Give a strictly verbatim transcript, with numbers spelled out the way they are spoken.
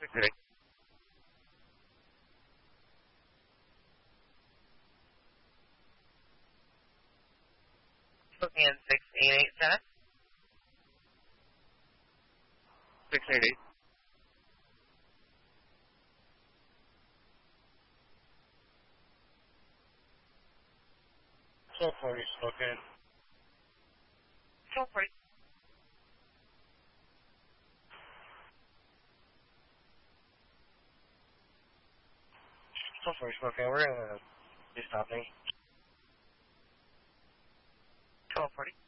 six eight eight. Spokane six eight eight seven. six eight eight. twelve forty, Spokane. twelve forty. twelve forty, Spokane. We're going to be stopping. twelve forty.